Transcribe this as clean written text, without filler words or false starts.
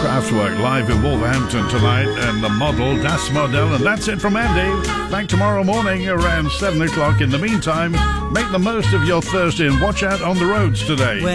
Kraftwerk live in Wolverhampton tonight, and the model Das Model. And that's it from Andy. Back tomorrow morning around 7 o'clock. In the meantime, make the most of your Thursday and watch out on the roads today.